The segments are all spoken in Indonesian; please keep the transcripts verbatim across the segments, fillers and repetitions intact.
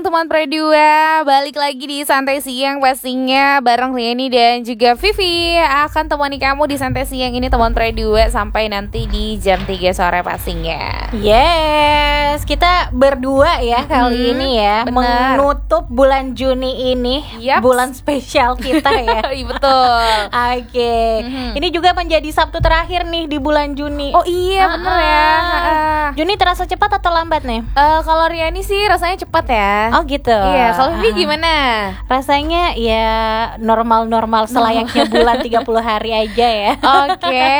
Teman Produa, balik lagi di Santai Siang pastinya bareng Riani dan juga Vivi akan temani kamu di Santai Siang ini teman Produa sampai nanti di jam tiga sore pastinya. Yes, kita berdua ya kali Hmm, ini ya benar. menutup bulan Juni ini, Yaps. bulan spesial kita ya. Iya betul. Oke, Mhm. ini juga menjadi Sabtu terakhir nih di bulan Juni. Oh iya bener ya. Ah. Juni terasa cepat atau lambat nih? Eh, kalau Riani sih rasanya cepat ya. Oh gitu. Iya, kalau Vivi Ah. gimana? Rasanya ya normal-normal selayaknya bulan tiga puluh hari aja ya. Oke.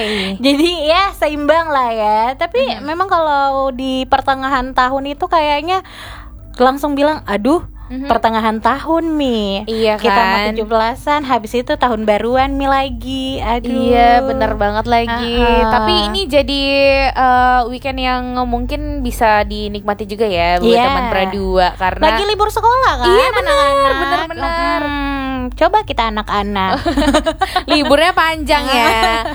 Jadi ya seimbang lah ya. Tapi memang kalau di pertengahan tahun itu kayaknya langsung bilang, aduh, Mhm. pertengahan tahun Mi. Iya Kita mau kan? tujuh belasan, habis itu tahun baruan Mi lagi. Aduh. Iya bener banget lagi. Ah-ah. Tapi ini jadi eh, weekend yang mungkin bisa dinikmati juga ya buat Iya. teman Produa karena Lagi libur sekolah kan? Iya, benar, anak-anak. benar-benar. Hmm, coba kita anak-anak. liburnya panjang ya.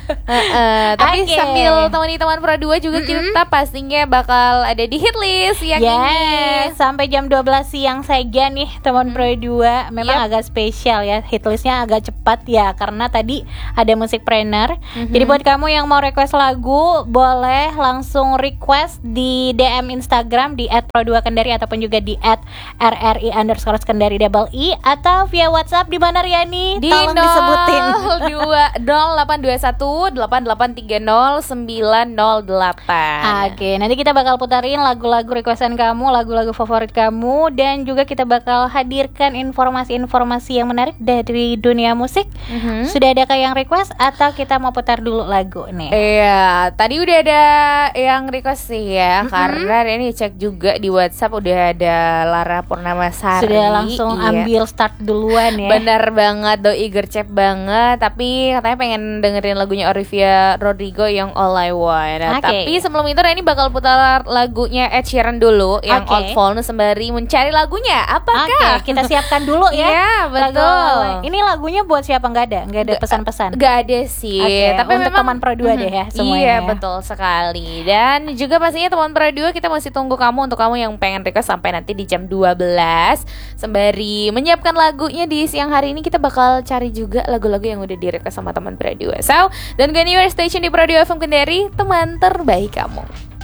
Heeh, tapi Oke. sambil temani teman Produa juga kita pastinya bakal ada di hit list yang ini. Yes, sampai jam dua belas siang saja nih teman Pro dua. Memang Yap. agak spesial ya, hitlistnya agak cepat ya karena tadi ada musik trainer. Jadi buat kamu yang mau request lagu, boleh langsung request di D M Instagram di et pro dua kendari ataupun juga di et r r i underscore kendari double i atau via WhatsApp di mana Riani? Di Tolong disebutin. nol dua nol delapan dua satu delapan delapan tiga nol sembilan nol delapan. Oke, nanti kita bakal putarin lagu-lagu requestan kamu, lagu-lagu favorit kamu, dan juga kita bakal hadirkan informasi-informasi yang menarik dari dunia musik. Mhm. Sudah adakah yang request atau kita mau putar dulu lagu nih? Iya, tadi udah ada yang request sih ya, karena ini cek juga di WhatsApp udah ada Lara Purnamasari. Sudah langsung Iya. ambil start duluan ya. Bener banget, doi gercep banget. Tapi katanya pengen dengerin lagunya Olivia Rodrigo yang All I Want. Nah, Oke. tapi sebelum itu Reni bakal putar lagunya Ed Sheeran dulu yang Oke. Old Phone sembari mencari lagunya. Apakah? Oke, kita siapkan dulu ya. Iya, betul. Lagu- Ini lagunya buat siapa? Nggak ada, nggak ada Nggak- pesan-pesan. Gak ada sih, Oke, tapi untuk memang teman Pro dua deh ya Mhm, semuanya. Iya betul sekali. Dan juga pastinya teman Pro dua kita masih tunggu kamu untuk kamu yang pengen request sampai nanti di jam dua belas. Sembari menyiapkan lagunya di siang hari ini kita bakal cari juga lagu-lagu yang udah di request sama teman Pro dua. So, dan go anywhere, station di Pro dua F M Kendari, teman terbaik kamu.